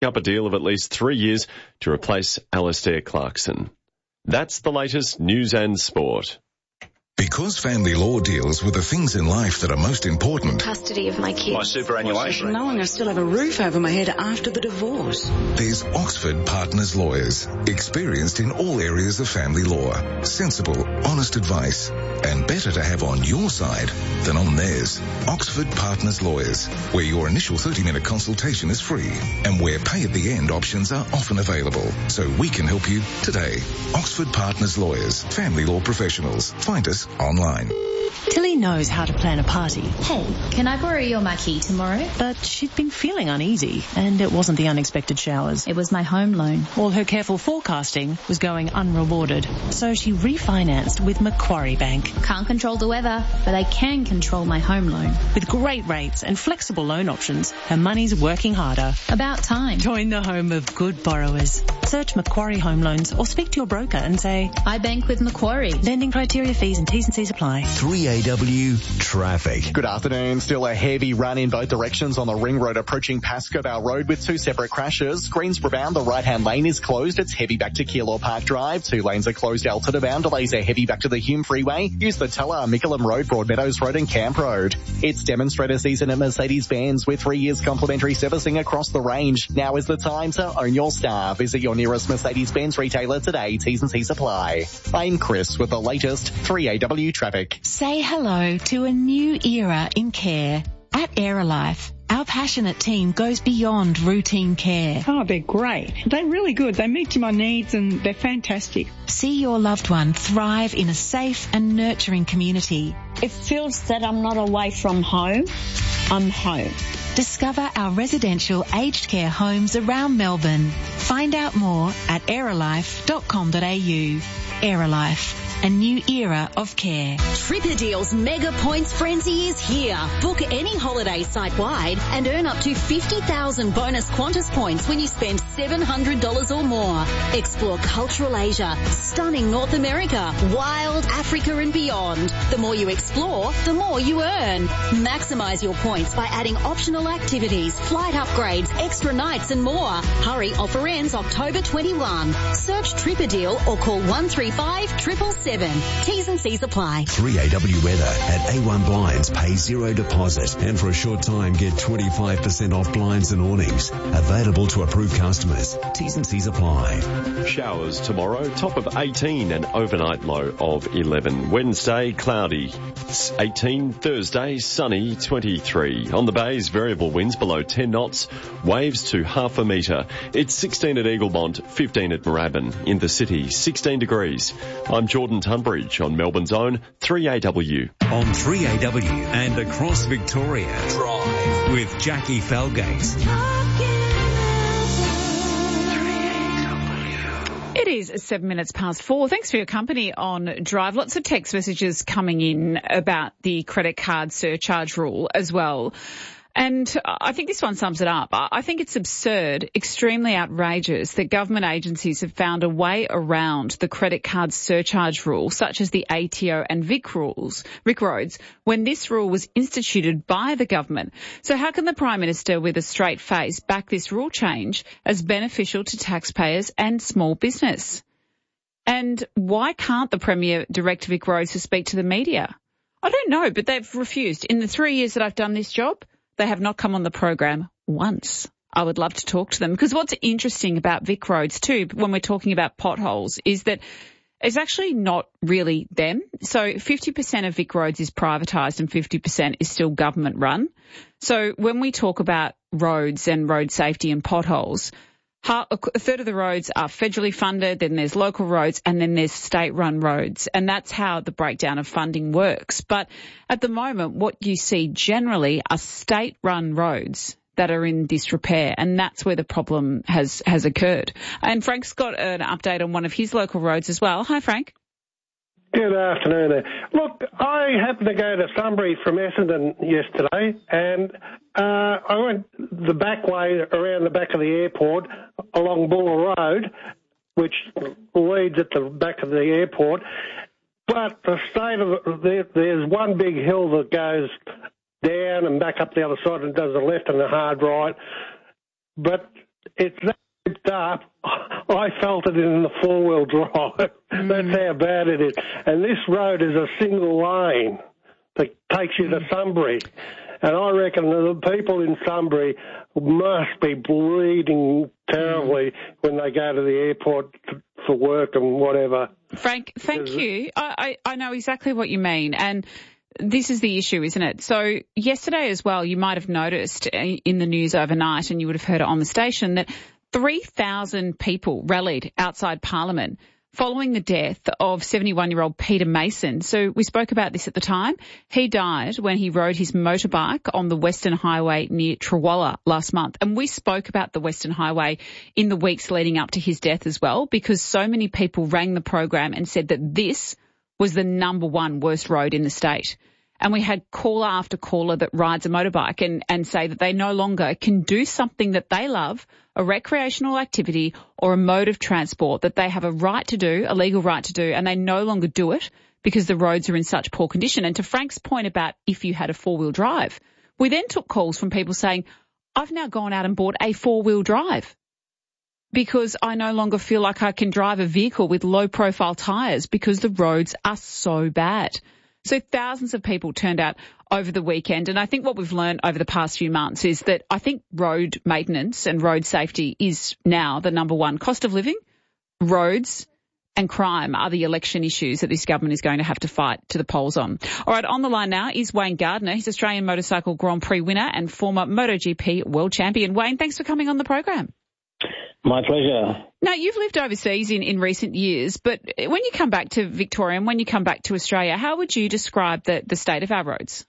up a deal of at least 3 years to replace Alistair Clarkson. That's the latest news and sport. Because family law deals with the things in life that are most important. Custody of my kids. My superannuation. Knowing I still have a roof over my head after the divorce. There's Oxford Partners Lawyers, experienced in all areas of family law. Sensible, honest advice, and better to have on your side than on theirs. Oxford Partners Lawyers, where your initial 30-minute consultation is free and where pay-at-the-end options are often available. So we can help you today. Oxford Partners Lawyers, family law professionals. Find us online. Tilly knows how to plan a party. Hey, can I borrow your marquee tomorrow? But she'd been feeling uneasy, and it wasn't the unexpected showers. It was my home loan. All her careful forecasting was going unrewarded, so she refinanced with Macquarie Bank. Can't control the weather, but I can control my home loan. With great rates and flexible loan options, her money's working harder. About time. Join the home of good borrowers. Search Macquarie Home Loans or speak to your broker and say, I bank with Macquarie. Lending criteria, fees and T's and C's apply. 3AW Traffic. Good afternoon. Still a heavy run in both directions on the Ring Road approaching Pascoe Vale Road with 2 separate crashes. Greensboro bound, the right-hand lane is closed. It's heavy back to Keilor Park Drive. 2 lanes are closed. Altona bound, delays are heavy back to the Hume Freeway. Use the Teller, Mickleham Road, Broadmeadows Road and Camp Road. It's demonstrator season at Mercedes-Benz with 3 years complimentary servicing across the range. Now is the time to own your star. Visit your nearest Mercedes-Benz retailer today. T's and C's apply. I'm Chris with the latest 3AW traffic. Say hello to a new era in care. At Aerolife, our passionate team goes beyond routine care. Oh, they're great. They're really good. They meet my needs and they're fantastic. See your loved one thrive in a safe and nurturing community. It feels that I'm not away from home. I'm home. Discover our residential aged care homes around Melbourne. Find out more at aerolife.com.au. Aerolife, a new era of care. Tripperdeal's Mega Points Frenzy is here. Book any holiday site-wide and earn up to 50,000 bonus Qantas points when you spend $700 or more. Explore cultural Asia, stunning North America, wild Africa and beyond. The more you explore, the more you earn. Maximise your points by adding optional activities, flight upgrades, extra nights and more. Hurry, offer ends October 21. Search Tripperdeal or call 135 777. T's and C's apply. 3AW weather at A1 Blinds. Pay zero deposit and for a short time get 25% off blinds and awnings. Available to approved customers. T's and C's apply. Showers tomorrow, top of 18 and overnight low of 11. Wednesday, cloudy, 18. Thursday, sunny, 23. On the bays, variable winds below 10 knots, waves to half a metre. It's 16 at Eaglemont, 15 at Moorabbin. In the city, 16 degrees. I'm Jordan Tunbridge on Melbourne's own 3AW. On 3AW and across Victoria. Drive with Jackie Falgate. It is 7 minutes past 4. Thanks for your company on Drive. Lots of text messages coming in about the credit card surcharge rule as well. And I think this one sums it up. I think it's absurd, extremely outrageous that government agencies have found a way around the credit card surcharge rule, such as the ATO and VIC roads, when this rule was instituted by the government. So how can the Prime Minister, with a straight face, back this rule change as beneficial to taxpayers and small business? And why can't the Premier direct VIC roads to speak to the media? I don't know, but they've refused. In the 3 years that I've done this job, they have not come on the program once. I would love to talk to them, because what's interesting about Vic roads too, when we're talking about potholes, is that it's actually not really them. So 50% of Vic roads is privatised and 50% is still government run. So when we talk about roads and road safety and potholes, a third of the roads are federally funded, then there's local roads, and then there's state-run roads. And that's how the breakdown of funding works. But at the moment, what you see generally are state-run roads that are in disrepair, and that's where the problem has occurred. And Frank's got an update on one of his local roads as well. Hi, Frank. Good afternoon there. Look, I happened to go to Sunbury from Essendon yesterday, and I went the back way around the back of the airport along Buller Road, which leads at the back of the airport. But the state of there's one big hill that goes down and back up the other side and does a left and a hard right. But it's that up. I felt it in the four-wheel drive. That's how bad it is. And this road is a single lane that takes you to Sunbury. And I reckon the people in Sunbury must be bleeding terribly when they go to the airport for work and whatever. Frank, thank you. I know exactly what you mean. And this is the issue, isn't it? So yesterday as well, you might have noticed in the news overnight, and you would have heard it on the station, that 3,000 people rallied outside Parliament following the death of 71-year-old Peter Mason. So we spoke about this at the time. He died when he rode his motorbike on the Western Highway near Trawalla last month. And we spoke about the Western Highway in the weeks leading up to his death as well, because so many people rang the program and said that this was the number one worst road in the state. And we had caller after caller that rides a motorbike and say that they no longer can do something that they love, a recreational activity or a mode of transport that they have a right to do, a legal right to do, and they no longer do it because the roads are in such poor condition. And to Frank's point about if you had a four-wheel drive, we then took calls from people saying, I've now gone out and bought a four-wheel drive because I no longer feel like I can drive a vehicle with low-profile tyres because the roads are so bad. So thousands of people turned out over the weekend. And I think what we've learned over the past few months is that I think road maintenance and road safety is now the number one. Cost of living, roads and crime are the election issues that this government is going to have to fight to the polls on. All right, on the line now is Wayne Gardner. He's Australian Motorcycle Grand Prix winner and former MotoGP world champion. Wayne, thanks for coming on the program. My pleasure. Now, you've lived overseas in recent years, but when you come back to Victoria and when you come back to Australia, how would you describe the state of our roads?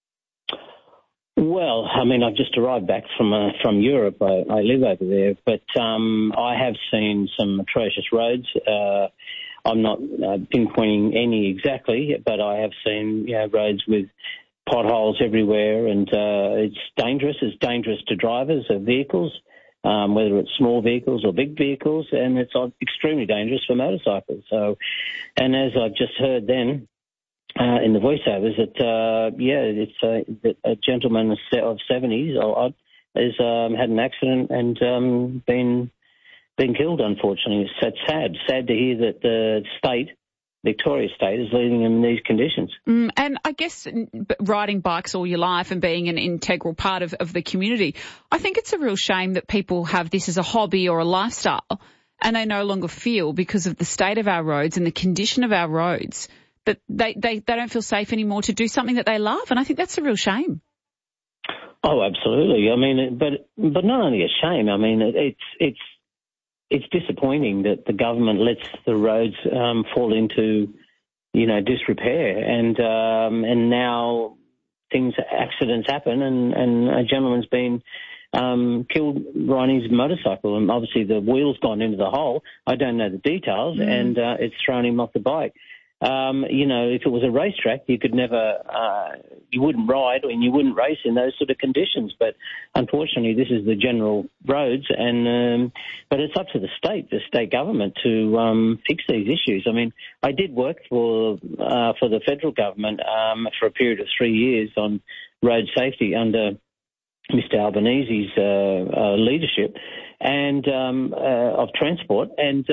Well, I mean, I've just arrived back from Europe. I live over there, but I have seen some atrocious roads. I'm not pinpointing any exactly, but I have seen roads with potholes everywhere, and it's dangerous. It's dangerous to drivers of vehicles. Whether it's small vehicles or big vehicles, and it's extremely dangerous for motorcycles. So, and as I've just heard then in the voiceovers, that a gentleman of 70s or odd has had an accident and been killed. Unfortunately, it's sad to hear that the state, Victoria State, is leaving them in these conditions. And I guess riding bikes all your life and being an integral part of the community, I think it's a real shame that people have this as a hobby or a lifestyle and they no longer feel, because of the state of our roads and the condition of our roads, that they don't feel safe anymore to do something that they love. And I think that's a real shame. Oh, absolutely. I mean, but not only a shame. I mean, it's disappointing that the government lets the roads fall into, disrepair, and now accidents happen, and a gentleman's been killed riding his motorcycle, and obviously the wheel's gone into the hole. I don't know the details, and it's thrown him off the bike. If it was a racetrack, you could never, you wouldn't ride and you wouldn't race in those sort of conditions. But unfortunately, this is the general roads, but it's up to the state government to fix these issues. I mean, I did work for the federal government for a period of 3 years on road safety under Mr. Albanese's leadership and of transport, and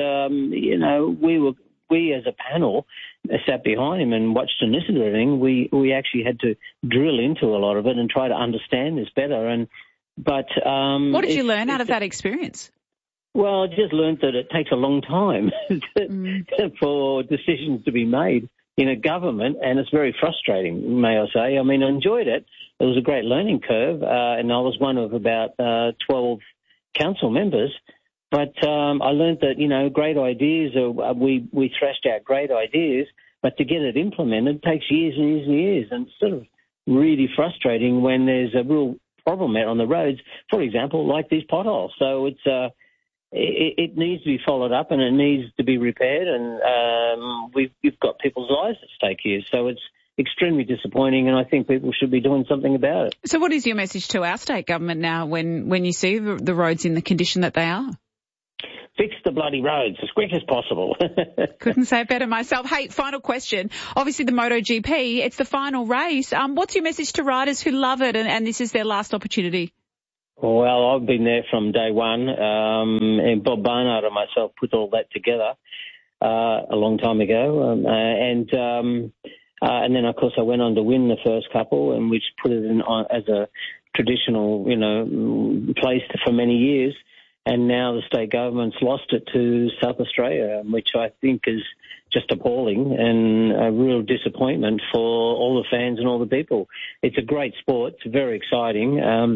we as a panel sat behind him and watched and listened to everything. We actually had to drill into a lot of it and try to understand this better. What did you learn out of that experience? Well, I just learned that it takes a long time for decisions to be made in a government, and it's very frustrating, may I say. I mean, I enjoyed it. It was a great learning curve, and I was one of about 12 council members. But I learned that, great ideas, we thrashed out great ideas, but to get it implemented takes years and years and years. And it's sort of really frustrating when there's a real problem out on the roads, for example, like these potholes. So it needs to be followed up and it needs to be repaired. And we've got people's lives at stake here. So it's extremely disappointing, and I think people should be doing something about it. So what is your message to our state government now when you see the roads in the condition that they are? Fix the bloody roads as quick as possible. Couldn't say it better myself. Hey, final question. Obviously the MotoGP, it's the final race. What's your message to riders who love it and this is their last opportunity? Well, I've been there from day one, and Bob Barnard and myself put all that together a long time ago, and then of course I went on to win the first couple, and which put it in as a traditional, place for many years. And now the state government's lost it to South Australia, which I think is just appalling and a real disappointment for all the fans and all the people. It's a great sport. It's very exciting.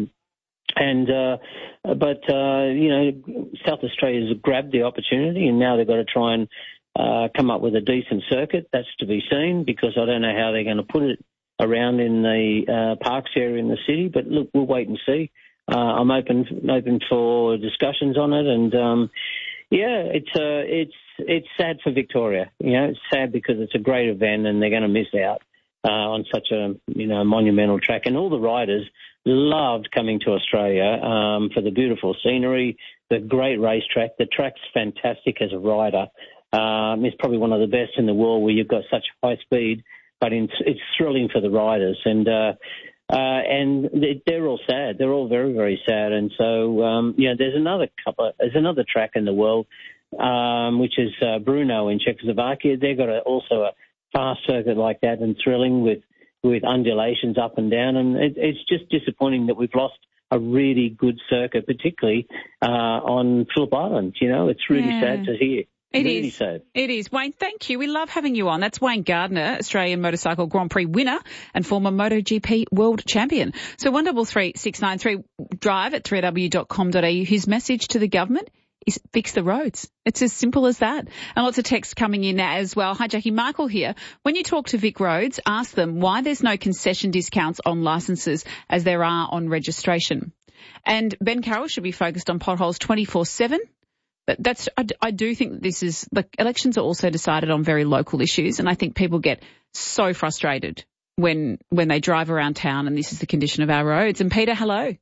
But South Australia's grabbed the opportunity, and now they've got to try and come up with a decent circuit. That's to be seen, because I don't know how they're going to put it around in the parks area in the city. But look, we'll wait and see. I'm open for discussions on it, and it's sad for Victoria. It's sad because it's a great event, and they're going to miss out on such a monumental track. And all the riders loved coming to Australia for the beautiful scenery, the great racetrack. The track's fantastic as a rider. It's probably one of the best in the world, where you've got such high speed, but it's thrilling for the riders. And they're all sad. They're all very, very sad. And so, there's another track in the world, which is Brno in Czechoslovakia. They've got also a fast circuit like that, and thrilling with undulations up and down. And it's just disappointing that we've lost a really good circuit, particularly on Phillip Island. It's really sad to hear. It is. It is. Wayne, thank you. We love having you on. That's Wayne Gardner, Australian Motorcycle Grand Prix winner and former MotoGP world champion. So 133693 drive at 3w.com.au. His message to the government is fix the roads. It's as simple as that. And lots of texts coming in as well. Hi, Jackie. Michael here. When you talk to Vic Roads, ask them why there's no concession discounts on licences as there are on registration. And Ben Carroll should be focused on potholes 24/7. But I do think that this is, elections are also decided on very local issues, and I think people get so frustrated when they drive around town and this is the condition of our roads. And Peter, hello.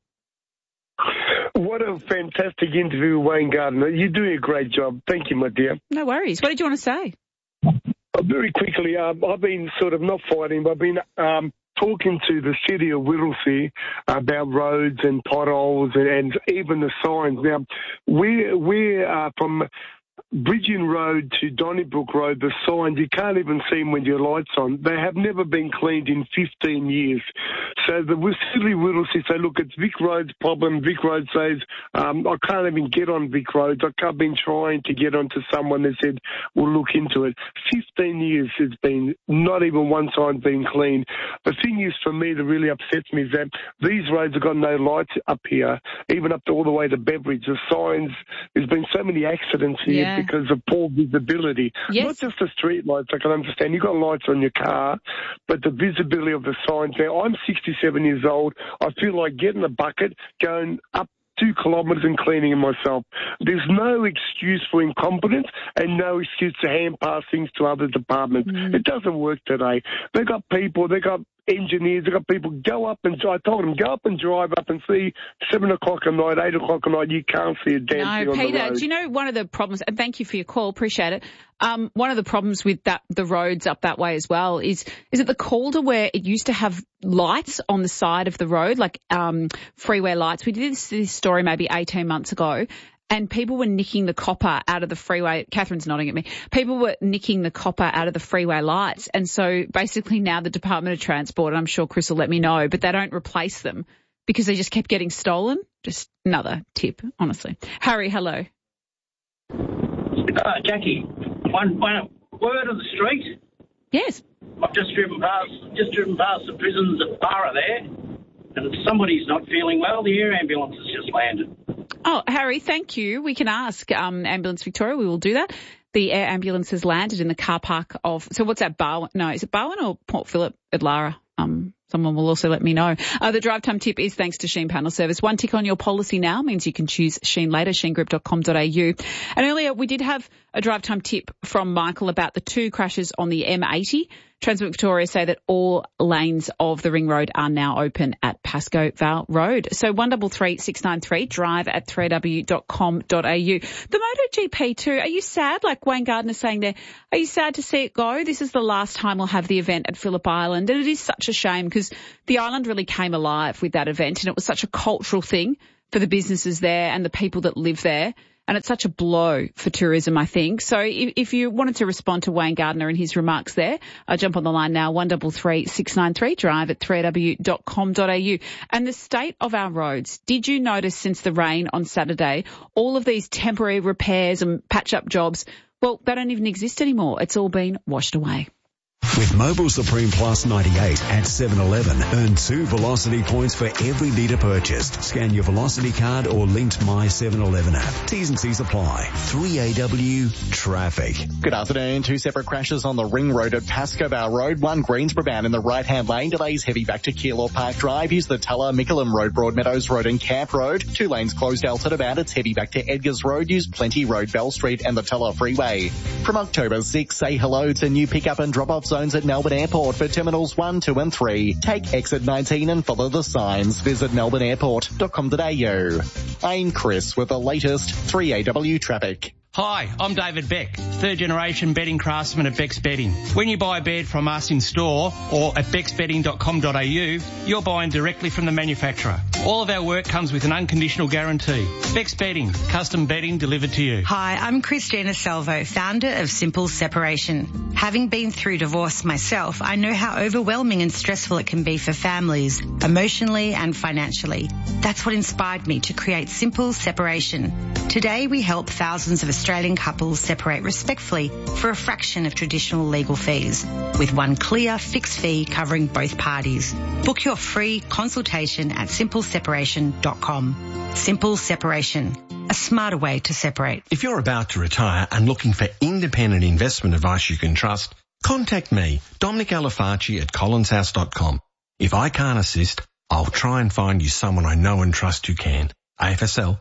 What a fantastic interview, Wayne Gardner. You're doing a great job. Thank you, my dear. No worries. What did you want to say? Very quickly, I've been sort of not fighting, but I've been talking to the city of Whittlesea about roads and potholes and even the signs. Now, we're from Bridging Road to Donnybrook Road, the signs, you can't even see them when your light's on. They have never been cleaned in 15 years. So the city of Whittlesea say, look, it's Vic Road's problem. Vic Road says, I can't even get on Vic Roads. I've been trying to get onto someone that said, we'll look into it. 15 years it's been, not even one sign's been cleaned. The thing is, for me, that really upsets me is that these roads have got no lights up here, even up to all the way to Beveridge. The signs, there's been so many accidents here because of poor visibility. Yes. Not just the street lights, I can understand. You've got lights on your car, but the visibility of the signs. Now, I'm 67 years old. I feel like getting a bucket, going up 2 kilometres and cleaning it myself. There's no excuse for incompetence and no excuse to hand pass things to other departments. It doesn't work today. They've got people, they've got engineers, they've got people, go up and I told them, go up and drive up and see 7 o'clock at night, 8 o'clock at night, you can't see a damn thing on the road. No, Peter, do you know one of the problems, and thank you for your call, appreciate it, one of the problems with the roads up that way as well is at the Calder, where it used to have lights on the side of the road, like freeway lights. We did this story maybe 18 months ago, and people were nicking the copper out of the freeway. Catherine's nodding at me. People were nicking the copper out of the freeway lights. And so basically now the Department of Transport, and I'm sure Chris will let me know, but they don't replace them because they just kept getting stolen. Just another tip, honestly. Harry, hello. Jackie, one word of the street. Yes. I've just driven past the prisons at Barra there, and somebody's not feeling well. The air ambulance has just landed. Oh, Harry, thank you. We can ask Ambulance Victoria. We will do that. The air ambulance has landed in the car park of, so what's that, Barwon? No, is it Barwon or Port Phillip at Lara? Someone will also let me know. The drive time tip is thanks to Sheen Panel Service. One tick on your policy now means you can choose Sheen later, sheengroup.com.au. And earlier we did have a drive time tip from Michael about the 2 crashes on the M80. Transport Victoria say that all lanes of the Ring Road are now open at Pascoe Vale Road. So 133693 drive at 3w.com.au. The MotoGP too, are you sad, like Wayne Gardner saying there, are you sad to see it go? This is the last time we'll have the event at Phillip Island, and it is such a shame because the island really came alive with that event and it was such a cultural thing for the businesses there and the people that live there. And it's such a blow for tourism, I think. So if you wanted to respond to Wayne Gardner and his remarks there, jump on the line now, 133 693, drive at 3aw.com.au. And the state of our roads, did you notice since the rain on Saturday, all of these temporary repairs and patch-up jobs, well, they don't even exist anymore. It's all been washed away. With Mobil Supreme Plus 98 at 7-Eleven, earn 2 Velocity points for every litre purchased. Scan your Velocity card or linked My 7-Eleven app. T's and C's apply. 3AW Traffic. Good afternoon. 2 separate crashes on the Ring Road at Pascoe Road. One Greensboro bound in the right-hand lane. Delays heavy back to Keilor Park Drive. Here's the Tulla, Mickleham Road, Broadmeadows Road and Camp Road. 2 lanes closed Alton about. It's heavy back to Edgars Road. Use Plenty Road, Bell Street and the Tulla Freeway. From October 6, say hello to new pick-up and drop-off zones at Melbourne Airport for Terminals 1, 2 and 3. Take exit 19 and follow the signs. Visit melbourneairport.com.au. I'm Chris with the latest 3AW traffic. Hi, I'm David Beck, third generation bedding craftsman at Beck's Bedding. When you buy a bed from us in store or at becksbedding.com.au, you're buying directly from the manufacturer. All of our work comes with an unconditional guarantee. Beck's Bedding, custom bedding delivered to you. Hi, I'm Christina Salvo, founder of Simple Separation. Having been through divorce myself, I know how overwhelming and stressful it can be for families, emotionally and financially. That's what inspired me to create Simple Separation. Today we help thousands of Australian couples separate respectfully for a fraction of traditional legal fees, with one clear fixed fee covering both parties. Book your free consultation at simpleseparation.com. Simple Separation, a smarter way to separate. If you're about to retire and looking for independent investment advice you can trust, contact me, Dominic Alafaci at collinshouse.com. If I can't assist, I'll try and find you someone I know and trust who can. AFSL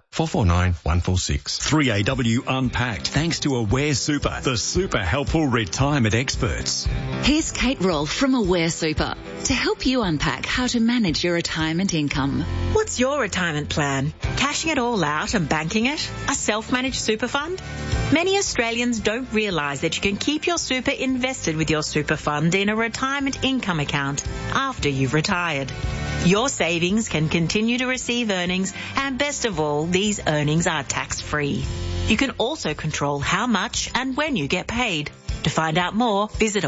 449146. 3AW Unpacked, thanks to Aware Super, the super helpful retirement experts. Here's Kate Rolfe from Aware Super to help you unpack how to manage your retirement income. What's your retirement plan? Cashing it all out and banking it? A self-managed super fund? Many Australians don't realise that you can keep your super invested with your super fund in a retirement income account after you've retired. Your savings can continue to receive earnings, and best of all, these earnings are tax-free. You can also control how much and when you get paid. To find out more, visit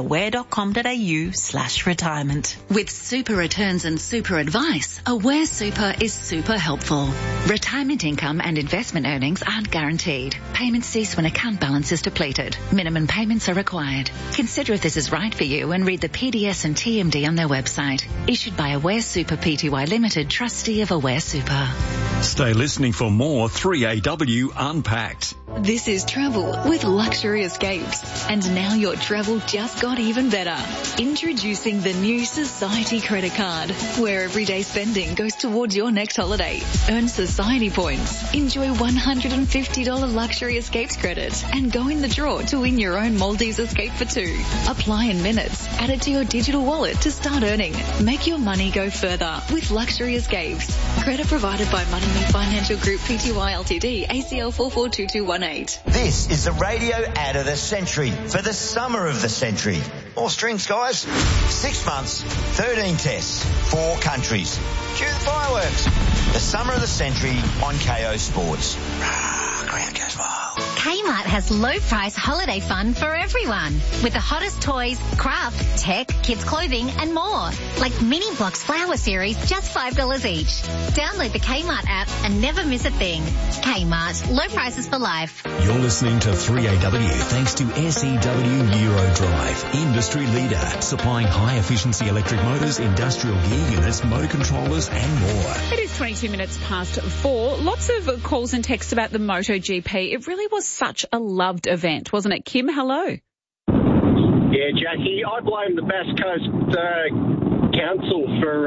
aware.com.au/retirement. With super returns and super advice, Aware Super is super helpful. Retirement income and investment earnings aren't guaranteed. Payments cease when account balance is depleted. Minimum payments are required. Consider if this is right for you and read the PDS and TMD on their website. Issued by Aware Super Pty Limited, trustee of Aware Super. Stay listening for more 3AW Unpacked. This is travel with Luxury Escapes. And now your travel just got even better. Introducing the new Society Credit Card, where everyday spending goes towards your next holiday. Earn Society points. Enjoy $150 Luxury Escapes credit and go in the draw to win your own Maldives escape for 2. Apply in minutes. Add it to your digital wallet to start earning. Make your money go further with Luxury Escapes. Credit provided by Money Financial Group Pty Ltd, ACL 442218. This is the radio ad of the century for the summer of the century. More strings, guys. 6 months, 13 tests, 4 countries. Cue the fireworks. The summer of the century on KO Sports. Ground goes wild. Kmart has low price holiday fun for everyone. With the hottest toys, craft, tech, kids clothing and more. Like Mini Blocks Flower Series, just $5 each. Download the Kmart app and never miss a thing. Kmart, low prices for life. You're listening to 3AW thanks to SEW Neurodrive, industry leader, supplying high efficiency electric motors, industrial gear units, motor controllers and more. It is 22 minutes past 4. Lots of calls and texts about the MotoGP. It really was such a loved event, wasn't it? Kim, hello. Yeah, Jackie, I blame the Bass Coast Council for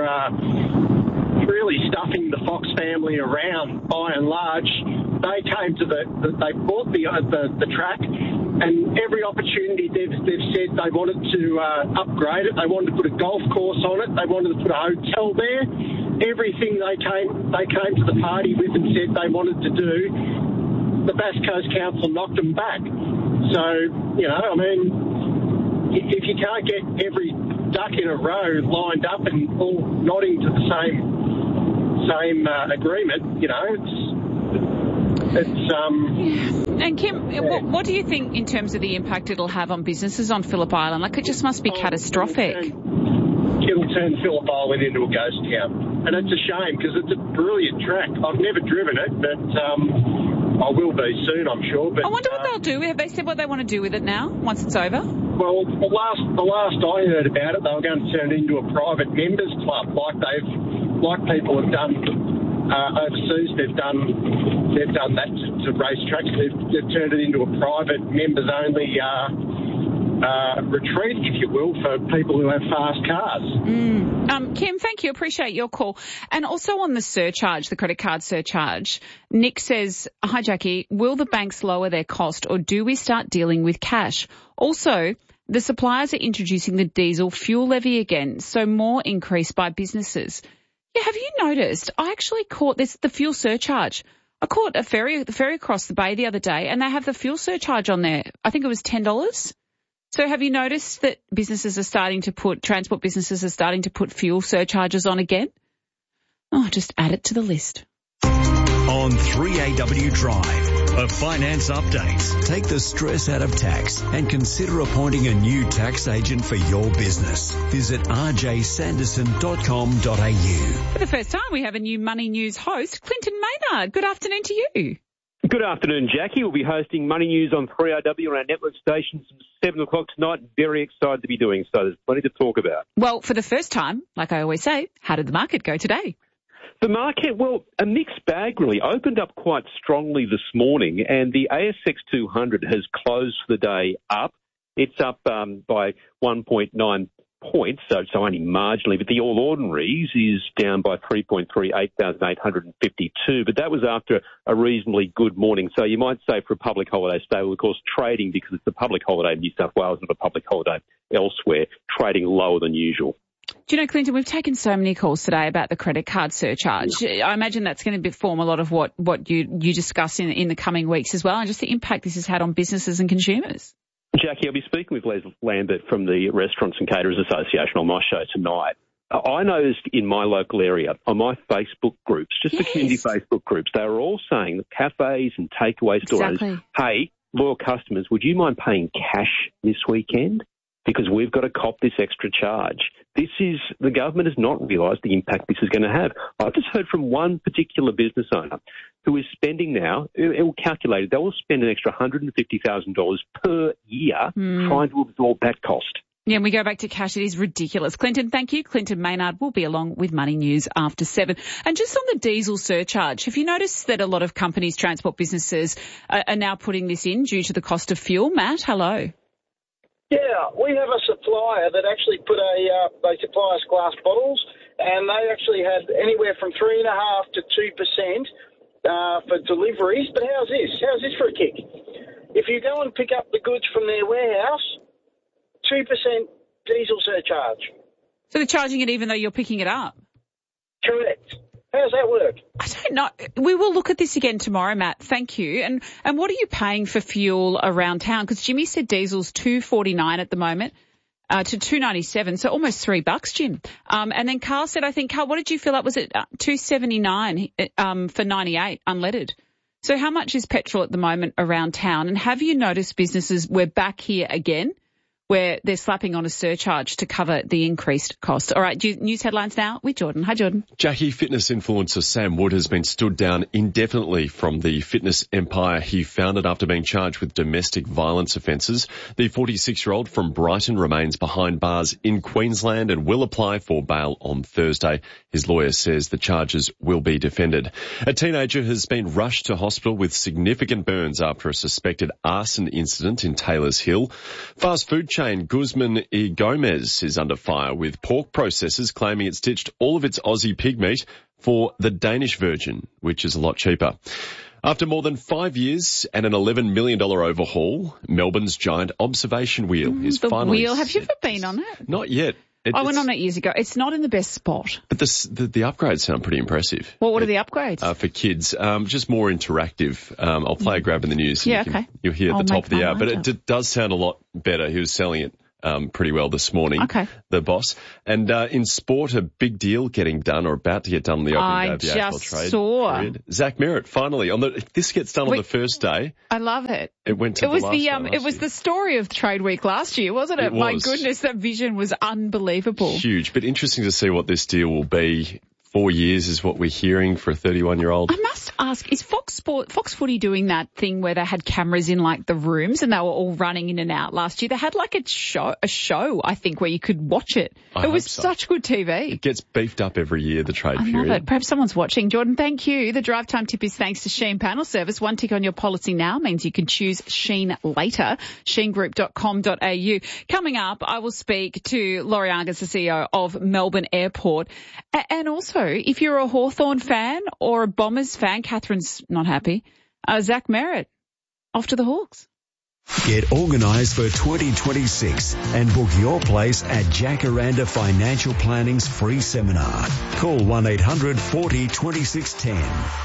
really stuffing the Fox family around by and large. They came to they bought the track, and every opportunity they've said they wanted to upgrade it. They wanted to put a golf course on it. They wanted to put a hotel there. Everything they came to the party with and said they wanted to do, the Bass Coast Council knocked them back. So, I mean, if you can't get every duck in a row lined up and all nodding to the same agreement. You know, it's. And Kim, what do you think in terms of the impact it'll have on businesses on Phillip Island? Like, it just must be catastrophic. It'll turn Phillip Island into a ghost town, and it's a shame because it's a brilliant track. I've never driven it, but I will be soon, I'm sure. But I wonder what they'll do. Have they said what they want to do with it now, once it's over? Well, the last I heard about it, they were going to turn it into a private members club, like people have done overseas. They've done that to racetracks. They've turned it into a private members only retreat, if you will, for people who have fast cars. Kim, thank you. Appreciate your call. And also on the surcharge, the credit card surcharge, Nick says, hi, Jackie, will the banks lower their cost or do we start dealing with cash? Also, the suppliers are introducing the diesel fuel levy again, so more increase by businesses. Yeah, have you noticed? I actually caught the fuel surcharge. I caught the ferry across the bay the other day and they have the fuel surcharge on there. I think it was $10. So have you noticed that transport businesses are starting to put fuel surcharges on again? Oh, just add it to the list. On 3AW Drive, a finance update. Take the stress out of tax and consider appointing a new tax agent for your business. Visit rjsanderson.com.au. For the first time, we have a new Money News host, Clinton Maynard. Good afternoon to you. Good afternoon, Jackie. We'll be hosting Money News on 3RW on our network stations from 7 o'clock tonight. Very excited to be doing so. There's plenty to talk about. Well, for the first time, like I always say, how did the market go today? The market, well, a mixed bag really. Opened up quite strongly this morning and the ASX 200 has closed the day up. It's up by 1.9 points, so only marginally, but the All Ordinaries is down by 3.3, 8,852, but that was after a reasonably good morning. So you might say for a public holiday stay, well, of course, trading, because it's a public holiday in New South Wales, not a public holiday elsewhere, trading lower than usual. Do you know, Clinton, we've taken so many calls today about the credit card surcharge. I imagine that's going to form a lot of what you discuss in the coming weeks as well, and just the impact this has had on businesses and consumers. Jackie, I'll be speaking with Les Lambert from the Restaurants and Caterers Association on my show tonight. I noticed in my local area, on my Facebook groups, just the community Facebook groups, they were all saying, the cafes and takeaway stores, hey, loyal customers, would you mind paying cash this weekend? Because we've got to cop this extra charge. The government has not realised the impact this is going to have. I've just heard from one particular business owner who is spending now, it will calculate it, they will spend an extra $150,000 per year trying to absorb that cost. Yeah, and we go back to cash. It is ridiculous. Clinton, thank you. Clinton Maynard will be along with Money News after 7. And just on the diesel surcharge, have you noticed that a lot of companies, transport businesses, are now putting this in due to the cost of fuel? Matt, hello. Yeah, we have a supplier that actually they supply us glass bottles, and they actually had anywhere from 3.5% to 2% for deliveries. But how's this for a kick? If you go and pick up the goods from their warehouse, 2% diesel surcharge. So they're charging it even though you're picking it up? Correct. How does that work? I don't know. We will look at this again tomorrow, Matt. Thank you. And what are you paying for fuel around town? Because Jimmy said diesel's $2.49 at the moment to $2.97, so almost $3, Jim. And then Carl said, Carl, what did you feel like? Was it $2.79 for 98 unleaded? So how much is petrol at the moment around town? And have you noticed businesses, we're back here again, where they're slapping on a surcharge to cover the increased cost? All right, news headlines now with Jordan. Hi, Jordan. Jackie, fitness influencer Sam Wood has been stood down indefinitely from the fitness empire he founded after being charged with domestic violence offences. The 46-year-old from Brighton remains behind bars in Queensland and will apply for bail on Thursday. His lawyer says the charges will be defended. A teenager has been rushed to hospital with significant burns after a suspected arson incident in Taylors Hill. Fast food chain Guzman y Gomez is under fire, with pork processors claiming it's ditched all of its Aussie pig meat for the Danish version, which is a lot cheaper. After more than 5 years and an $11 million overhaul, Melbourne's giant observation wheel is finally... The wheel, have you ever been on it? Not yet. I went on it years ago. It's not in the best spot. But the upgrades sound pretty impressive. Well, what are the upgrades? For kids, just more interactive. I'll play a grab in the news. Yeah, okay. You'll hear at the top of the hour. But it does sound a lot better. He was selling it pretty well this morning. Okay. The boss. And in sport, a big deal getting done or about to get done on the opening day of the AFL trade. Period. Zach Merritt, finally. If this gets done on the first day. I love it. It went to It was the story of Trade Week last year, wasn't it? It was. My goodness, that vision was unbelievable. Huge, but interesting to see what this deal will be. 4 years is what we're hearing for a 31-year-old. I must ask, is Fox Footy doing that thing where they had cameras in like the rooms and they were all running in and out last year? They had like a show, I think, where you could watch it. It was such good TV. It gets beefed up every year, the trade period. I love it. Perhaps someone's watching. Jordan, thank you. The drive time tip is thanks to Sheen Panel Service. One tick on your policy now means you can choose Sheen later. SheenGroup.com.au. Coming up, I will speak to Laurie Argus, the CEO of Melbourne Airport. And also, if you're a Hawthorn fan or a Bombers fan, Catherine's not happy, Zach Merritt, off to the Hawks. Get organised for 2026 and book your place at Jacaranda Financial Planning's free seminar. Call 1-800 40 2610.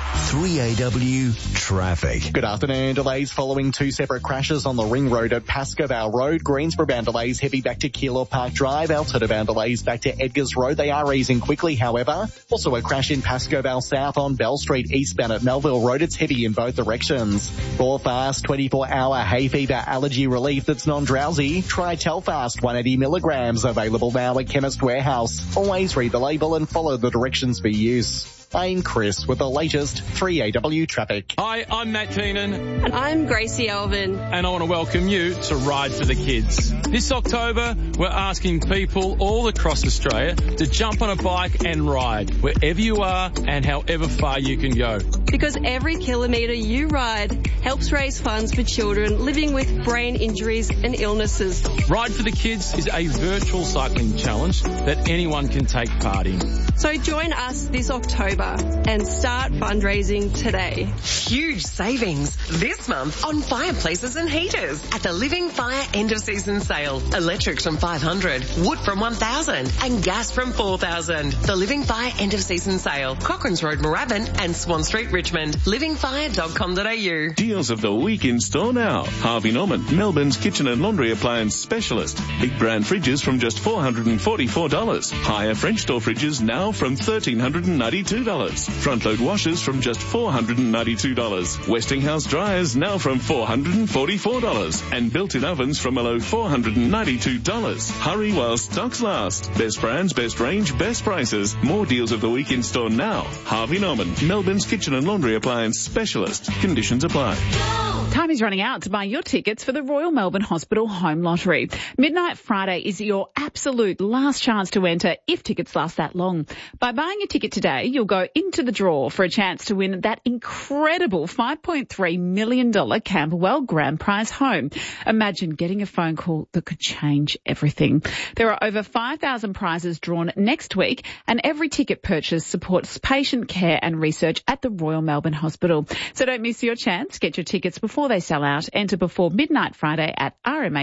3AW Traffic. Good afternoon. Delays following two separate crashes on the ring road at Pascoe Vale Road. Greensboro bound delays heavy back to Keilor Park Drive. Altoona bound delays back to Edgars Road. They are easing quickly, however. Also a crash in Pascoe Vale South on Bell Street eastbound at Melville Road. It's heavy in both directions. For fast 24-hour hay fever allergy relief that's non-drowsy, try Telfast 180 milligrams. Available now at Chemist Warehouse. Always read the label and follow the directions for use. I'm Chris with the latest 3AW traffic. Hi, I'm Matt Keenan. And I'm Gracie Elvin. And I want to welcome you to Ride for the Kids. This October, we're asking people all across Australia to jump on a bike and ride wherever you are and however far you can go. Because every kilometre you ride helps raise funds for children living with brain injuries and illnesses. Ride for the Kids is a virtual cycling challenge that anyone can take part in. So join us this October and start fundraising today. Huge savings this month on fireplaces and heaters at the Living Fire end of season sale. Electrics from $500, wood from $1,000 and gas from $4,000. The Living Fire end of season sale. Cochrane's Road, Moorabbin and Swan Street, Richmond. livingfire.com.au. Deals of the week in store now. Harvey Norman, Melbourne's kitchen and laundry appliance specialist. Big brand fridges from just $444. Higher French door fridges now from $1,392. Front load washers from just $492. Westinghouse dryers now from $444. And built-in ovens from a low $492. Hurry while stocks last. Best brands, best range, best prices. More deals of the week in store now. Harvey Norman, Melbourne's kitchen and laundry appliance specialist. Conditions apply. Time is running out to buy your tickets for the Royal Melbourne Hospital Home Lottery. Midnight Friday is your absolute last chance to enter if tickets last that long. By buying a ticket today, you'll go into the draw for a chance to win that incredible $5.3 million Camberwell Grand Prize home. Imagine getting a phone call that could change everything. There are over 5,000 prizes drawn next week, and every ticket purchase supports patient care and research at the Royal Melbourne Hospital. So don't miss your chance. Get your tickets before they sell out. Enter before midnight Friday at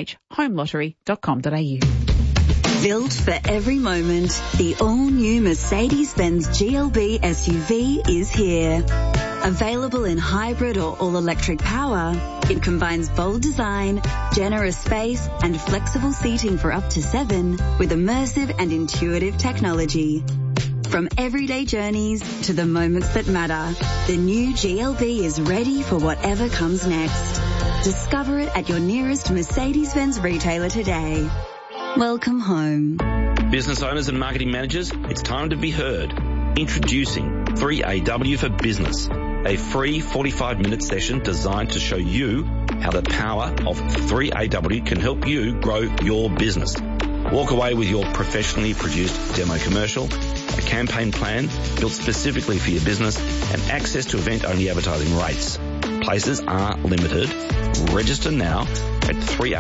rmhhomelottery.com.au. Built for every moment, the all-new Mercedes-Benz GLB SUV is here. Available in hybrid or all-electric power, it combines bold design, generous space and flexible seating for up to 7 with immersive and intuitive technology. From everyday journeys to the moments that matter, the new GLB is ready for whatever comes next. Discover it at your nearest Mercedes-Benz retailer today. Welcome home. Business owners and marketing managers, it's time to be heard. Introducing 3AW for Business, a free 45-minute session designed to show you how the power of 3AW can help you grow your business. Walk away with your professionally produced demo commercial, a campaign plan built specifically for your business, and access to event-only advertising rates. Places are limited. Register now at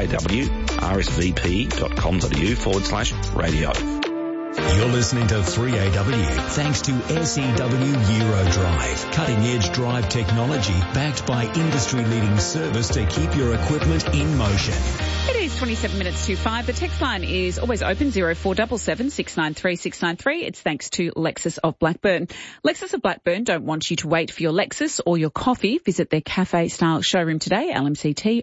3awrsvp.com.au/radio. You're listening to 3AW thanks to SEW Eurodrive. Cutting-edge drive technology backed by industry-leading service to keep your equipment in motion. It is 27 minutes to 5. The text line is always open, 0477 693 693. It's thanks to Lexus of Blackburn. Lexus of Blackburn don't want you to wait for your Lexus or your coffee. Visit their cafe-style showroom today, LMCT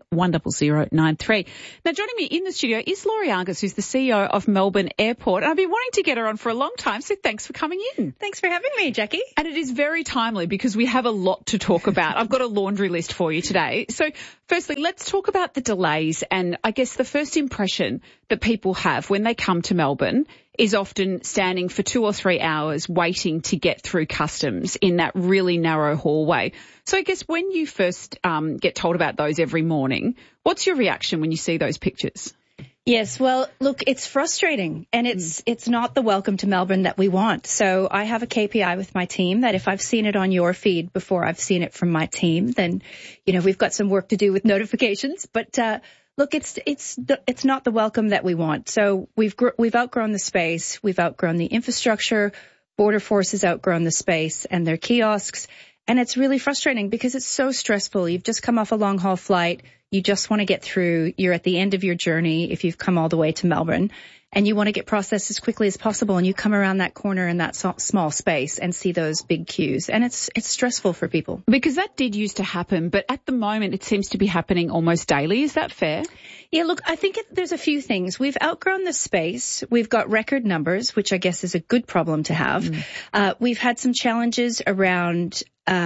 10093. Now, joining me in the studio is Laurie Argus, who's the CEO of Melbourne Airport. And I've been wanting to get her on for a long time, so thanks for coming in. Thanks for having me, Jackie. And it is very timely because we have a lot to talk about. I've got a laundry list for you today. So, firstly, let's talk about the delays, and I guess the first impression that people have when they come to Melbourne is often standing for 2 or 3 hours waiting to get through customs in that really narrow hallway. So I guess when you first get told about those every morning, what's your reaction when you see those pictures? Yes, well, look, it's frustrating, and it's not the welcome to Melbourne that we want. So I have a KPI with my team that if I've seen it on your feed before I've seen it from my team, then, you know, we've got some work to do with notifications. But look, it's not the welcome that we want. So we've outgrown the space, we've outgrown the infrastructure, Border Force has outgrown the space and their kiosks, and it's really frustrating because it's so stressful. You've just come off a long haul flight. You just want to get through. You're at the end of your journey if you've come all the way to Melbourne, and you want to get processed as quickly as possible, and you come around that corner in that small space and see those big queues, and it's stressful for people. Because that did used to happen, but at the moment it seems to be happening almost daily. Is that fair? Yeah, look, I think there's a few things. We've outgrown the space. We've got record numbers, which I guess is a good problem to have. We've had some challenges around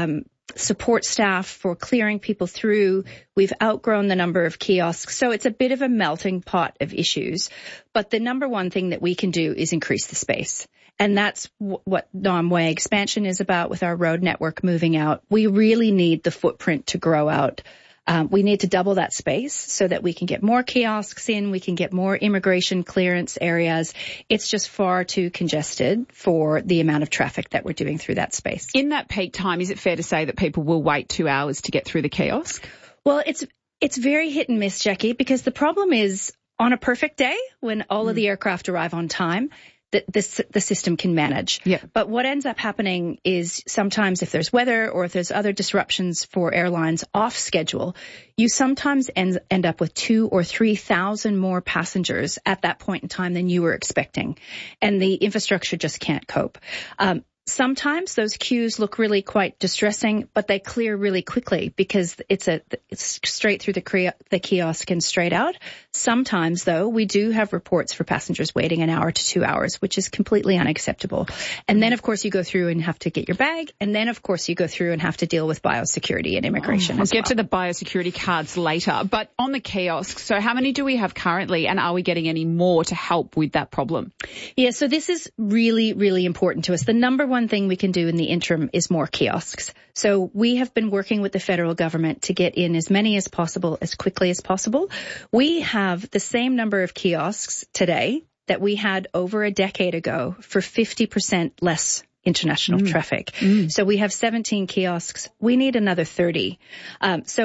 support staff for clearing people through. We've outgrown the number of kiosks. So it's a bit of a melting pot of issues. But the number one thing that we can do is increase the space. And that's what non-way expansion is about with our road network moving out. We really need the footprint to grow out. We need to double that space so that we can get more kiosks in, we can get more immigration clearance areas. It's just far too congested for the amount of traffic that we're doing through that space. In that peak time, is it fair to say that people will wait 2 hours to get through the kiosk? Well, it's very hit and miss, Jackie, because the problem is on a perfect day when all of the aircraft arrive on time, the system can manage. Yeah. But what ends up happening is sometimes if there's weather or if there's other disruptions for airlines off schedule, you sometimes end up with 2,000 or 3,000 more passengers at that point in time than you were expecting. And the infrastructure just can't cope. Sometimes those queues look really quite distressing, but they clear really quickly because it's straight through the kiosk and straight out. Sometimes, though, we do have reports for passengers waiting 1 hour to 2 hours, which is completely unacceptable. And then, of course, you go through and have to get your bag. And then, of course, you go through and have to deal with biosecurity and immigration. We'll get to the biosecurity cards later. But on the kiosks, so how many do we have currently, and are we getting any more to help with that problem? Yeah, so this is really, really important to us. The number one thing we can do in the interim is more kiosks. So we have been working with the federal government to get in as many as possible, as quickly as possible. We have the same number of kiosks today that we had over a decade ago for 50% less international traffic. So we have 17 kiosks. We need another 30. So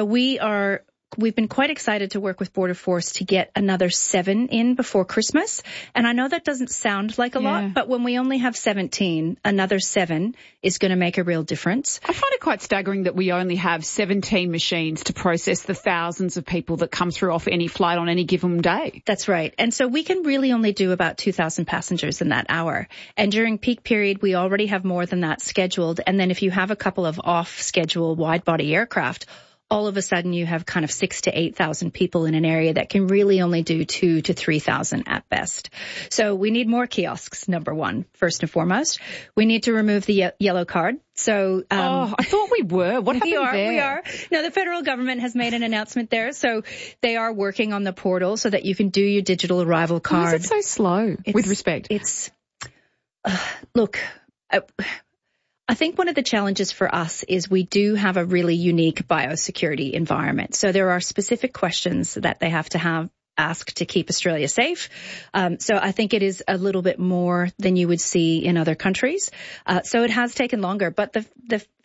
we've been quite excited to work with Border Force to get another 7 in before Christmas. And I know that doesn't sound like a lot, but when we only have 17, another 7 is going to make a real difference. I find it quite staggering that we only have 17 machines to process the thousands of people that come through off any flight on any given day. That's right. And so we can really only do about 2,000 passengers in that hour. And during peak period, we already have more than that scheduled. And then if you have a couple of off-schedule wide-body aircraft, all of a sudden you have kind of 6,000 to 8,000 people in an area that can really only do 2,000 to 3,000 at best. So we need more kiosks, number one, first and foremost. We need to remove the yellow card. So, I thought we were. What happened there? We are. No, the federal government has made an announcement there. So they are working on the portal so that you can do your digital arrival card. Why is it so slow? With respect. Look, I think one of the challenges for us is we do have a really unique biosecurity environment. So there are specific questions that they have to have asked to keep Australia safe. So I think it is a little bit more than you would see in other countries. So it has taken longer, but the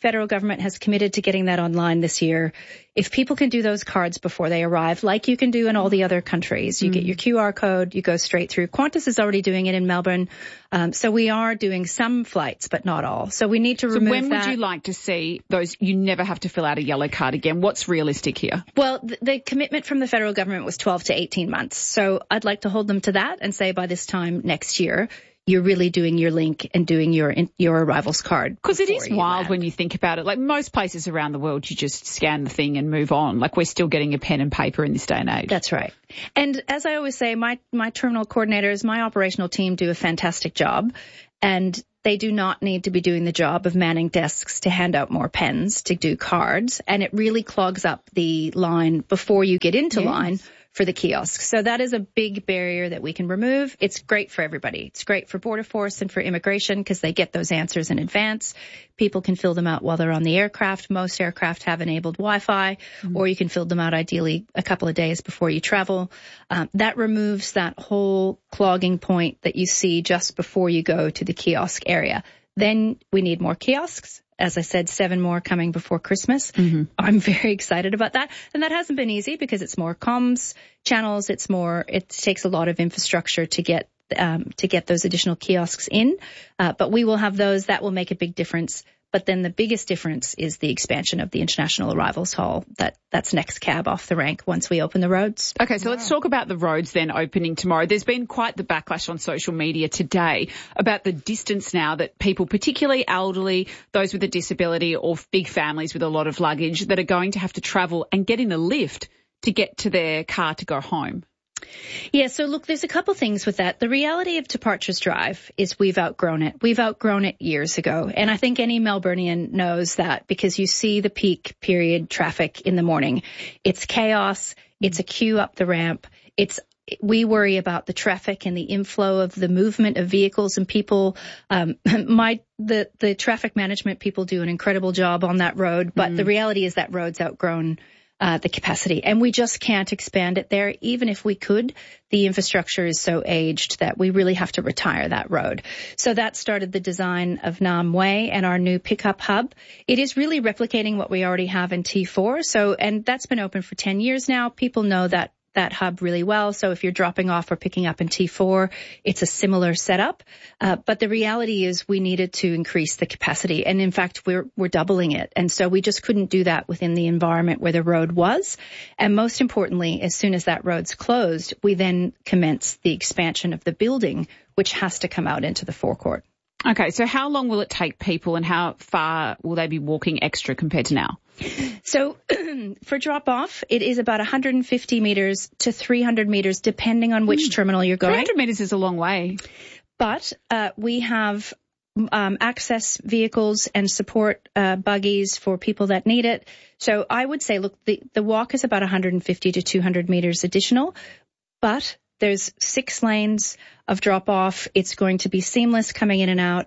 federal government has committed to getting that online this year. If people can do those cards before they arrive, like you can do in all the other countries, you get your QR code, you go straight through. Qantas is already doing it in Melbourne. So we are doing some flights, but not all. So we need to remove that. So when would you like to see those? You never have to fill out a yellow card again. What's realistic here? Well, the commitment from the federal government was 12 to 18 months. So I'd like to hold them to that and say by this time next year, you're really doing your link and doing your arrivals card. Because it is wild when you think about it. Like most places around the world, you just scan the thing and move on. Like we're still getting a pen and paper in this day and age. That's right. And as I always say, my terminal coordinators, my operational team do a fantastic job. And they do not need to be doing the job of manning desks to hand out more pens, to do cards. And it really clogs up the line before you get into line for the kiosk. So that is a big barrier that we can remove. It's great for everybody. It's great for Border Force and for immigration because they get those answers in advance. People can fill them out while they're on the aircraft. Most aircraft have enabled Wi-Fi, or you can fill them out ideally a couple of days before you travel. That removes that whole clogging point that you see just before you go to the kiosk area. Then we need more kiosks. As I said, 7 more coming before Christmas. I'm very excited about that. And that hasn't been easy because it's more comms channels. It takes a lot of infrastructure to get those additional kiosks in. But we will have those. That will make a big difference. But then the biggest difference is the expansion of the International Arrivals Hall. That's next cab off the rank once we open the roads. Okay, so let's talk about the roads then opening tomorrow. There's been quite the backlash on social media today about the distance now that people, particularly elderly, those with a disability or big families with a lot of luggage, that are going to have to travel and get in a lift to get to their car to go home. Yeah, so look, there's a couple things with that. The reality of Departures Drive is we've outgrown it. We've outgrown it years ago. And I think any Melburnian knows that because you see the peak period traffic in the morning. It's chaos. It's a queue up the ramp. We worry about the traffic and the inflow of the movement of vehicles and people. The traffic management people do an incredible job on that road, but the reality is that road's outgrown the capacity, and we just can't expand it there. Even if we could, the infrastructure is so aged that we really have to retire that road. So that started the design of Nam Way and our new pickup hub. It is really replicating what we already have in T4. And that's been open for 10 years now. People know that hub really well. So if you're dropping off or picking up in T4, it's a similar setup. But the reality is we needed to increase the capacity. And in fact, we're doubling it. And so we just couldn't do that within the environment where the road was. And most importantly, as soon as that road's closed, we then commence the expansion of the building, which has to come out into the forecourt. Okay, so how long will it take people and how far will they be walking extra compared to now? So for drop-off, it is about 150 metres to 300 metres, depending on which terminal you're going. 300 metres is a long way. But we have access vehicles and support buggies for people that need it. So I would say, look, the walk is about 150 to 200 metres additional, but there's 6 lanes of drop-off. It's going to be seamless coming in and out.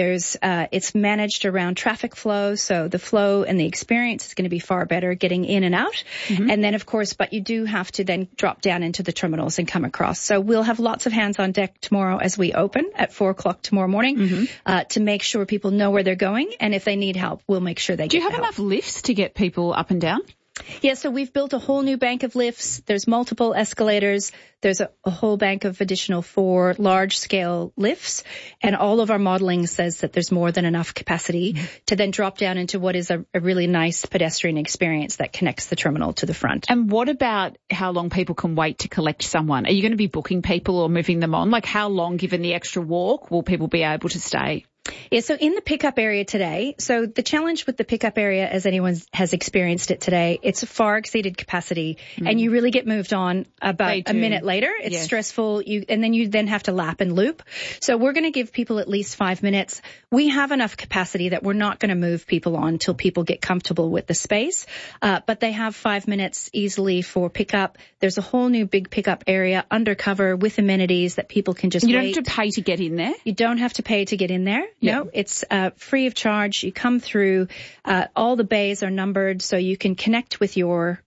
It's managed around traffic flow, so the flow and the experience is going to be far better getting in and out. And then, of course, but you do have to then drop down into the terminals and come across. So we'll have lots of hands on deck tomorrow as we open at 4 o'clock tomorrow morning to make sure people know where they're going. And if they need help, we'll make sure they get help. Do you have enough lifts to get people up and down? Yeah, so we've built a whole new bank of lifts. There's multiple escalators. There's a whole bank of additional 4 large-scale lifts. And all of our modeling says that there's more than enough capacity to then drop down into what is a really nice pedestrian experience that connects the terminal to the front. And what about how long people can wait to collect someone? Are you going to be booking people or moving them on? Like how long, given the extra walk, will people be able to stay? Yeah, so in the pickup area today, so the challenge with the pickup area, as anyone has experienced it today, it's a far exceeded capacity and you really get moved on about a minute later. It's stressful, and then you have to lap and loop. So we're going to give people at least 5 minutes. We have enough capacity that we're not going to move people on until people get comfortable with the space, but they have 5 minutes easily for pickup. There's a whole new big pickup area undercover with amenities that people can just You don't have to pay to get in there? You don't have to pay to get in there. No, it's free of charge. You come through. All the bays are numbered, so you can connect with your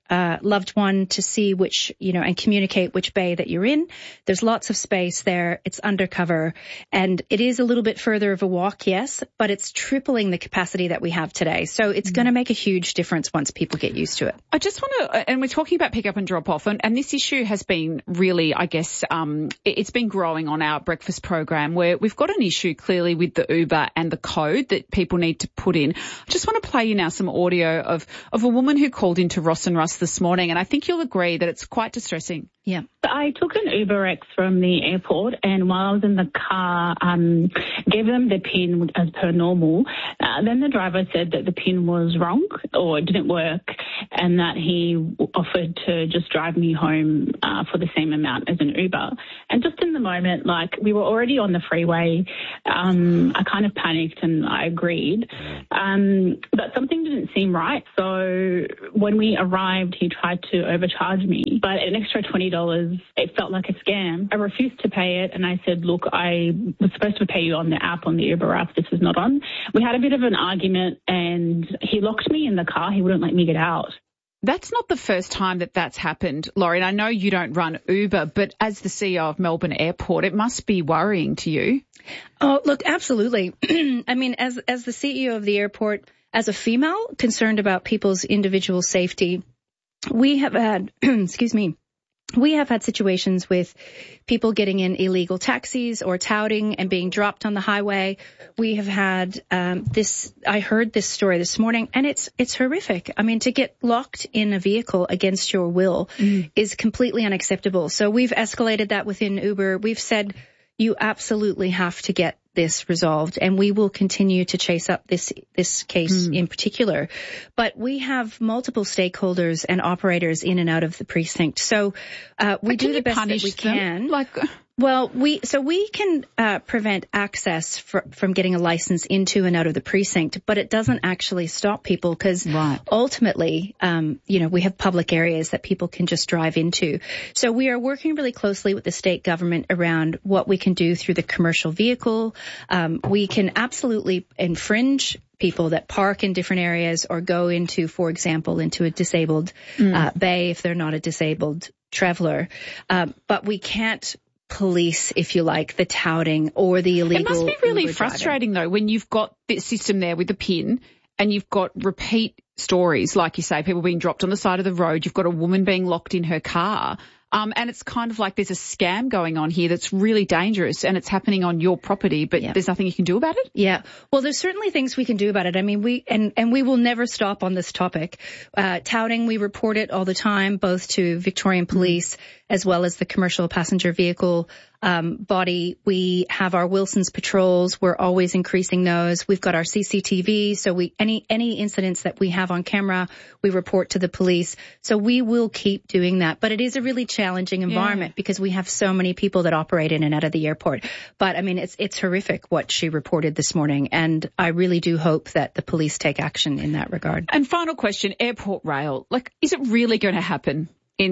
loved one to see which, and communicate which bay that you're in. There's lots of space there. It's undercover, and it is a little bit further of a walk, yes, but it's tripling the capacity that we have today. So it's going to make a huge difference once people get used to it. I just want to, and we're talking about pick up and drop off, and this issue has been really, I guess, it's been growing on our breakfast program, where we've got an issue clearly with the Uber and the code that people need to put in. I just want to play you now some audio of a woman who called into Ross and Russ this morning, and I think you'll agree that it's quite distressing. Yeah. I took an UberX from the airport, and while I was in the car, gave them the PIN as per normal. Then the driver said that the PIN was wrong or it didn't work, and that he offered to just drive me home for the same amount as an Uber. And just in the moment, like, we were already on the freeway, I kind of panicked and I agreed. But something didn't seem right. So when we arrived, he tried to overcharge me, but an extra $20. It felt like a scam. I refused to pay it, and I said, look, I was supposed to pay you on the app, on the Uber app. This is not on. We had a bit of an argument, and he locked me in the car. He wouldn't let me get out. That's not the first time that that's happened, Laurie. And I know you don't run Uber, but as the CEO of Melbourne Airport, it must be worrying to you. Oh, look, absolutely. I mean, as the CEO of the airport, as a female concerned about people's individual safety, we have had, we have had situations with people getting in illegal taxis or touting and being dropped on the highway. We have had I heard this story this morning, and it's horrific. I mean, to get locked in a vehicle against your will is completely unacceptable. So we've escalated that within Uber. We've said you absolutely have to get this resolved, and we will continue to chase up this case in particular. But we have multiple stakeholders and operators in and out of the precinct. So we do the best that we can. Well, we can prevent access from getting a license into and out of the precinct, but it doesn't actually stop people because ultimately, we have public areas that people can just drive into. So we are working really closely with the state government around what we can do through the commercial vehicle. We can absolutely infringe people that park in different areas or go into, for example, into a disabled bay if they're not a disabled traveler. But we can't police, if you like, the touting or the illegal. It must be really frustrating, though, when you've got this system there with the PIN and you've got repeat stories, like you say, people being dropped on the side of the road. You've got a woman being locked in her car. And it's kind of like there's a scam going on here that's really dangerous, and it's happening on your property, but there's nothing you can do about it? Yeah. Well, there's certainly things we can do about it. I mean, we will never stop on this topic. Touting, we report it all the time, both to Victorian Police as well as the commercial passenger vehicle body. We have our Wilson's patrols. We're always increasing those. We've got our CCTV. So any incidents that we have on camera, we report to the police. So we will keep doing that. But it is a really challenging environment because we have so many people that operate in and out of the airport. But I mean, it's horrific what she reported this morning. And I really do hope that the police take action in that regard. And final question, Airport Rail. Like, is it really going to happen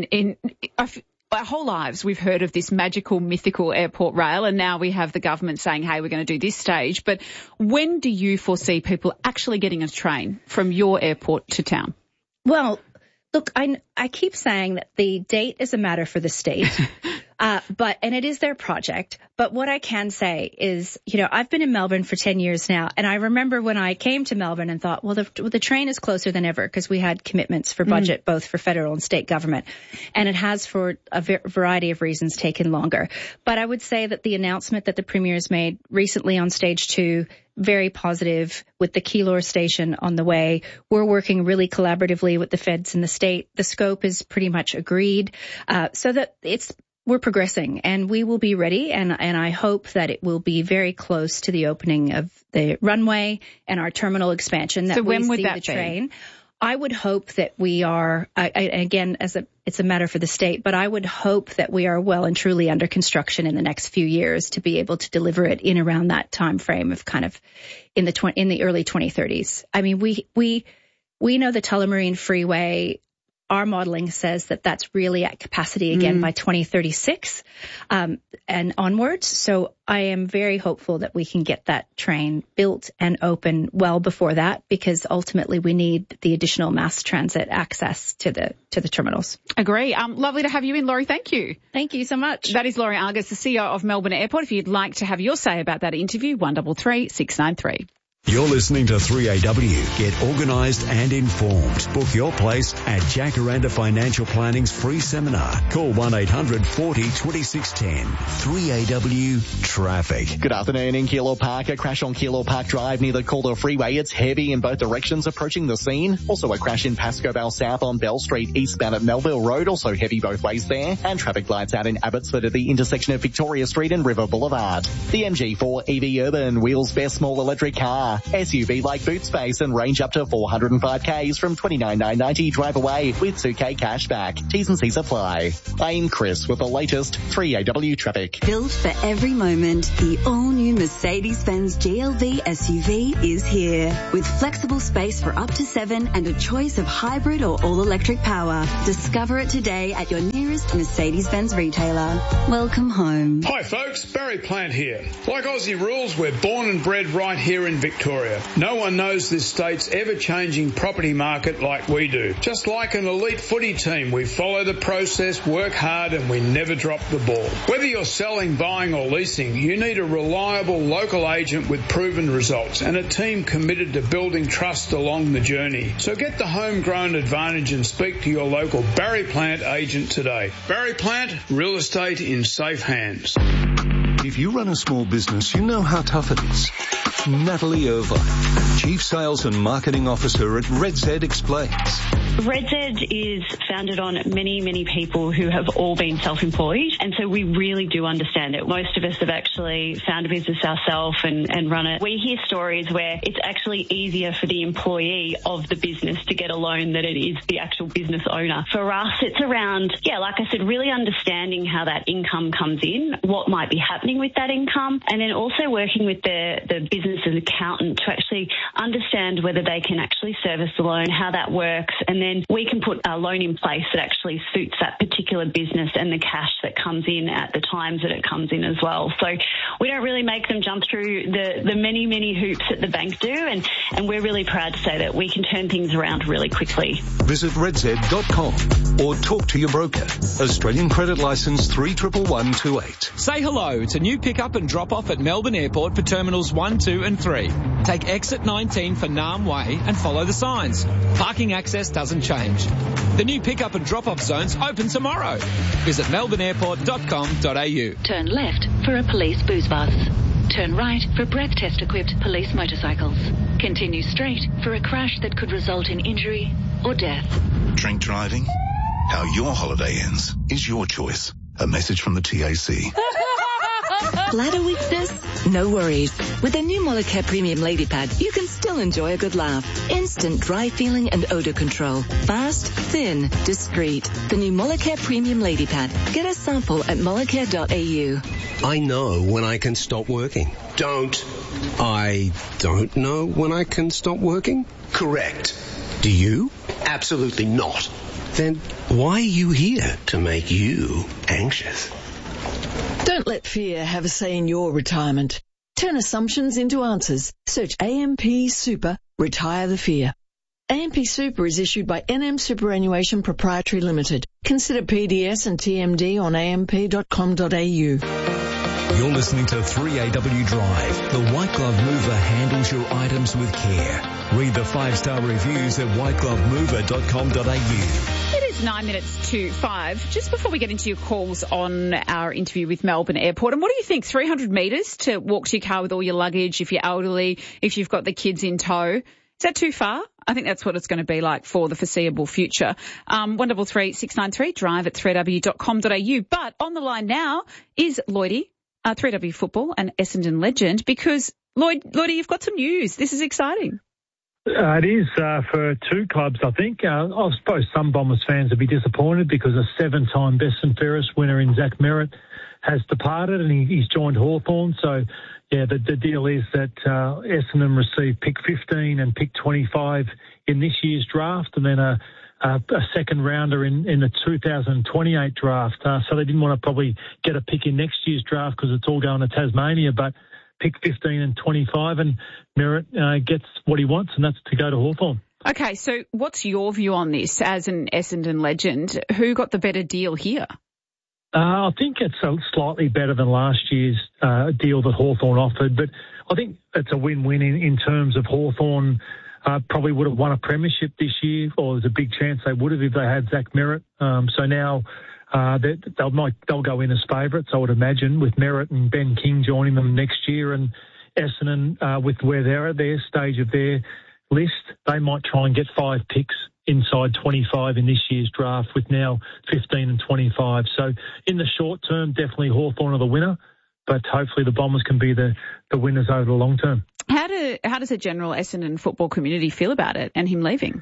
our whole lives we've heard of this magical, mythical Airport Rail, and now we have the government saying, hey, we're going to do this stage. But when do you foresee people actually getting a train from your airport to town? Well, look, I keep saying that the date is a matter for the state, and it is their project. But what I can say is, I've been in Melbourne for 10 years now, and I remember when I came to Melbourne and thought, well, the train is closer than ever because we had commitments for budget, both for federal and state government. And it has, for a variety of reasons, taken longer. But I would say that the announcement that the Premier's made recently on Stage 2, very positive, with the Keilor station on the way. We're working really collaboratively with the feds and the state. The scope is pretty much agreed, so that we're progressing, and we will be ready, and I hope that it will be very close to the opening of the runway and our terminal expansion. So when would that be? I would hope that we are, again, it's a matter for the state, but I would hope that we are well and truly under construction in the next few years to be able to deliver it in around that time frame of kind of in the early 2030s. I mean, we know the Tullamarine Freeway our modelling says that that's really at capacity again by 2036 and onwards. So I am very hopeful that we can get that train built and open well before that, because ultimately we need the additional mass transit access to the terminals. Agree. Lovely to have you in, Laurie. Thank you. Thank you so much. That is Laurie Argus, the CEO of Melbourne Airport. If you'd like to have your say about that interview, 133 693. You're listening to 3AW. Get organised and informed. Book your place at Jacaranda Financial Planning's free seminar. Call 1-800-40-2610. 3AW Traffic. Good afternoon in Keilor Park. A crash on Keilor Park Drive near the Calder Freeway. It's heavy in both directions approaching the scene. Also a crash in Pascoe Vale South on Bell Street eastbound at Melville Road. Also heavy both ways there. And traffic lights out in Abbotsford at the intersection of Victoria Street and River Boulevard. The MG4 EV Urban, wheels best small electric car. SUV like boot space and range up to 405 Ks from $29,990 drive away with $2K cash back. T's and C's apply. I'm Chris with the latest 3AW traffic. Built for every moment, the all-new Mercedes-Benz GLB SUV is here. With flexible space for up to 7 and a choice of hybrid or all-electric power. Discover it today at your nearest Mercedes-Benz retailer. Welcome home. Hi folks, Barry Plant here. Like Aussie rules, we're born and bred right here in Victoria. No one knows this state's ever-changing property market like we do. Just like an elite footy team, we follow the process, work hard, and we never drop the ball. Whether you're selling, buying, or leasing, you need a reliable local agent with proven results and a team committed to building trust along the journey. So get the homegrown advantage and speak to your local Barry Plant agent today. Barry Plant, real estate in safe hands. If you run a small business, you know how tough it is. Natalie Irvine, Chief Sales and Marketing Officer at RedZ, explains. RedZ is founded on many people who have all been self-employed, and so we really do understand it. Most of us have actually found a business ourselves and run it. We hear stories where it's actually easier for the employee of the business to get a loan than it is the actual business owner. For us, it's around, like I said, really understanding how that income comes in, what might be happening with that income, and then also working with the business accountant to actually understand whether they can actually service the loan, how that works, and then we can put a loan in place that actually suits that particular business and the cash that comes in at the times that it comes in as well. So we don't really make them jump through the many hoops that the bank do, and we're really proud to say that we can turn things around really quickly. Visit redz.com or talk to your broker. Australian Credit Licence 311128. Say hello. It's a new pick-up and drop-off at Melbourne Airport for Terminals 1, 2 and 3. Take exit 19 for Naarm Way and follow the signs. Parking access doesn't change. The new pick-up and drop-off zones open tomorrow. Visit melbourneairport.com.au. Turn left for a police booze bus. Turn right for breath test-equipped police motorcycles. Continue straight for a crash that could result in injury or death. Drink driving? How your holiday ends is your choice. A message from the TAC. Bladder weakness? No worries. With the new Molicare Premium Lady Pad, you can still enjoy a good laugh. Instant dry feeling and odor control. Fast, thin, discreet. The new Molicare Premium Lady Pad. Get a sample at molicare.au. I know when I can stop working. I don't know when I can stop working? Correct. Do you? Absolutely not. Then why are you here? To make you anxious. Don't let fear have a say in your retirement. Turn assumptions into answers. Search AMP Super, retire the fear. AMP Super is issued by NM Superannuation Proprietary Limited. Consider PDS and TMD on amp.com.au. You're listening to 3AW Drive. The White Glove Mover handles your items with care. Read the 5-star reviews at whiteglovemover.com.au. It is 9 minutes to 5. Just before we get into your calls on our interview with Melbourne Airport, and what do you think, 300 metres to walk to your car with all your luggage, if you're elderly, if you've got the kids in tow? Is that too far? I think that's what it's going to be like for the foreseeable future. 133 693 drive at 3w.com.au. But on the line now is Lloydie, 3W football and Essendon legend, because Lloydie, you've got some news. This is exciting. It is for two clubs, I think. I suppose some Bombers fans will be disappointed because a 7-time best and fairest winner in Zach Merritt has departed and he's joined Hawthorn. So, yeah, the deal is that Essendon received pick 15 and pick 25 in this year's draft, and then a a second rounder in the 2028 draft. So they didn't want to probably get a pick in next year's draft because it's all going to Tasmania, but pick 15 and 25, and Merritt gets what he wants, and that's to go to Hawthorn. Okay, so what's your view on this as an Essendon legend? Who got the better deal here? I think it's slightly better than last year's deal that Hawthorn offered, but I think it's a win-win in terms of Hawthorn probably would have won a premiership this year, or there's a big chance they would have if they had Zach Merritt. So now they'll go in as favourites, I would imagine, with Merritt and Ben King joining them next year, and Essendon, with where they're at their stage of their list, they might try and get 5 picks inside 25 in this year's draft, with now 15 and 25. So in the short term, definitely Hawthorn are the winner, but hopefully the Bombers can be the winners over the long term. How does the general Essendon football community feel about it and him leaving?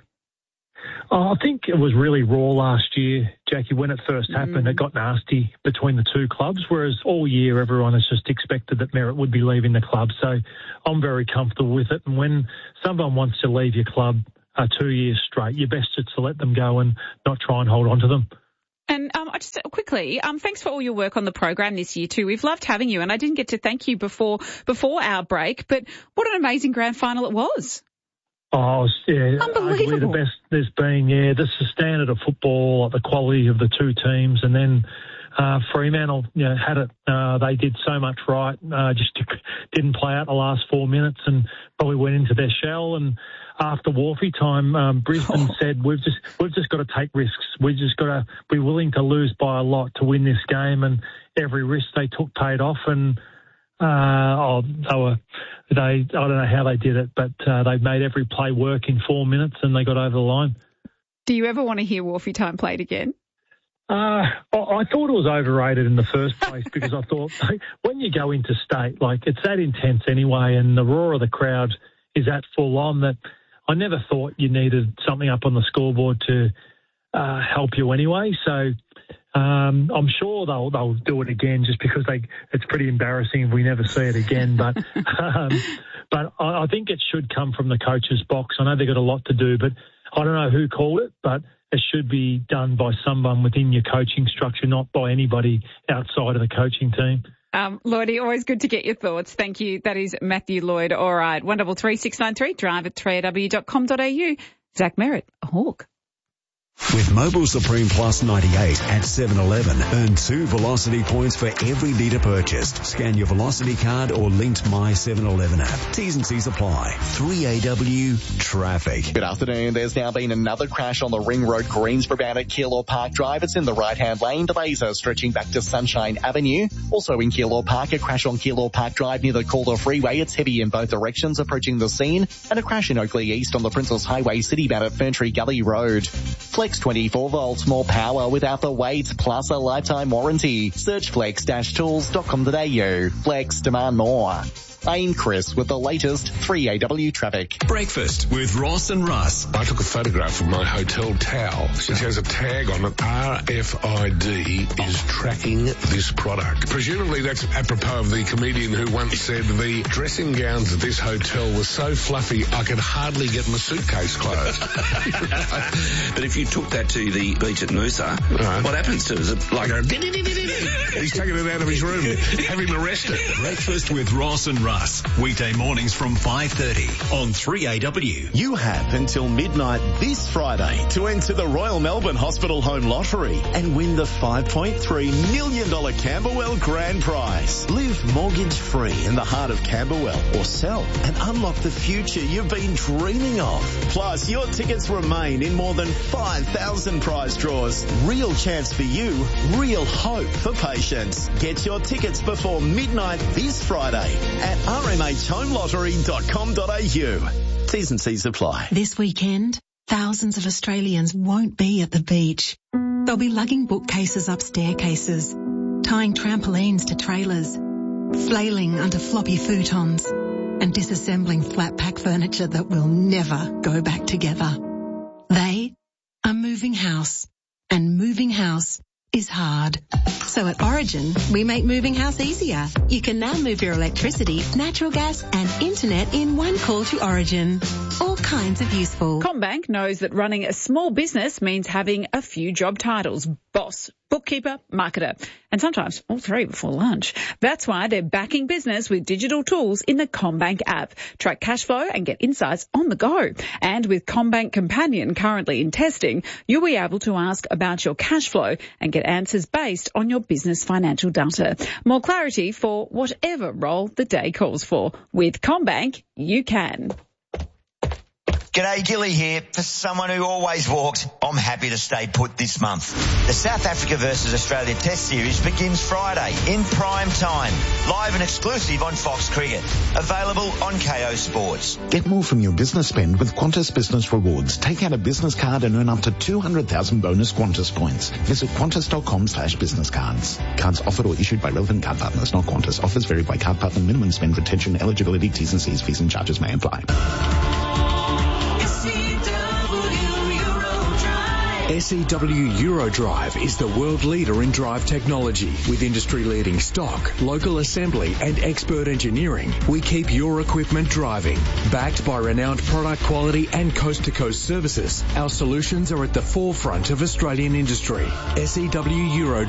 I think it was really raw last year, Jackie, when it first happened. It got nasty between the two clubs, whereas all year everyone has just expected that Merritt would be leaving the club. So I'm very comfortable with it. And when someone wants to leave your club 2 years straight, you're best just to let them go and not try and hold on to them. And just quickly, thanks for all your work on the program this year too. We've loved having you, and I didn't get to thank you before our break, but what an amazing grand final it was. Oh, yeah, unbelievable. Arguably the best there's been. Yeah, this is the standard of football, the quality of the two teams, and then Fremantle, had it. They did so much right. Just didn't play out the last 4 minutes and probably went into their shell. And after Wharfie time, Brisbane said, "We've just got to take risks. We've just got to be willing to lose by a lot to win this game." And every risk they took paid off. And I don't know how they did it, but they made every play work in 4 minutes and they got over the line. Do you ever want to hear Wharfie time played again? I thought it was overrated in the first place because I thought when you go into state, it's that intense anyway, and the roar of the crowd is that full on that I never thought you needed something up on the scoreboard to help you anyway. So I'm sure they'll do it again just because it's pretty embarrassing if we never see it again. But I think it should come from the coach's box. I know they've got a lot to do, but I don't know who called it, but it should be done by someone within your coaching structure, not by anybody outside of the coaching team. Lloydie, always good to get your thoughts. Thank you. That is Matthew Lloyd. All right, 133693, drive at 3aw.com.au. Zach Merritt, a Hawk. With Mobil Supreme Plus 98 at 7-Eleven, earn 2 Velocity points for every litre purchased. Scan your Velocity card or linked My 7-Eleven app. T's and C's apply. 3AW Traffic. Good afternoon. There's now been another crash on the Ring Road Greensboro bound at Keilor Park Drive. It's in the right-hand lane. Delays are stretching back to Sunshine Avenue. Also in Keilor Park, a crash on Keilor Park Drive near the Calder Freeway. It's heavy in both directions approaching the scene. And a crash in Oakley East on the Princess Highway City bound at Ferntree Gully Road. Flex 24 volts, more power without the wait, plus a lifetime warranty. Search flex-tools.com.au. Flex, demand more. I'm Chris with the latest 3AW traffic. Breakfast with Ross and Russ. I took a photograph of my hotel towel. It has a tag on it. RFID is tracking this product. Presumably that's apropos of the comedian who once said the dressing gowns at this hotel were so fluffy I could hardly get my suitcase closed. But if you took that to the beach at Noosa, what happens to it? Is it like a... He's taking it out of his room. Have him arrested. Breakfast with Ross and Russ. Weekday mornings from 5:30 on 3AW. You have until midnight this Friday to enter the Royal Melbourne Hospital Home Lottery and win the $5.3 million Camberwell Grand Prize. Live mortgage-free in the heart of Camberwell or sell and unlock the future you've been dreaming of. Plus, your tickets remain in more than 5,000 prize draws. Real chance for you, real hope for patients. Get your tickets before midnight this Friday at rmhhomelottery.com.au. T's and C's apply. This weekend, thousands of Australians won't be at the beach. They'll be lugging bookcases up staircases, tying trampolines to trailers, flailing under floppy futons, and disassembling flat pack furniture that will never go back together. They are moving house, and moving house is hard. So at Origin, we make moving house easier. You can now move your electricity, natural gas and internet in one call to Origin. all kinds of useful. CommBank knows that running a small business means having a few job titles: boss, bookkeeper, marketer, and sometimes all three before lunch. That's why they're backing business with digital tools in the CommBank app. Track cash flow and get insights on the go. And with CommBank Companion currently in testing, you'll be able to ask about your cash flow and get answers based on your business financial data. More clarity for whatever role the day calls for. With CommBank, you can. G'day, Gilly here. For someone who always walked, I'm happy to stay put this month. The South Africa versus Australia Test Series begins Friday in prime time. Live and exclusive on Fox Cricket. Available on KO Sports. Get more from your business spend with Qantas Business Rewards. Take out a business card and earn up to 200,000 bonus Qantas points. Visit qantas.com/business cards. Cards offered or issued by relevant card partners, not Qantas. Offers vary by card partner. Minimum spend, retention, eligibility, T's and C's, fees and charges may apply. SEW Eurodrive is the world leader in drive technology. With industry-leading stock, local assembly and expert engineering, we keep your equipment driving. Backed by renowned product quality and coast-to-coast services, our solutions are at the forefront of Australian industry. SEW Eurodrive.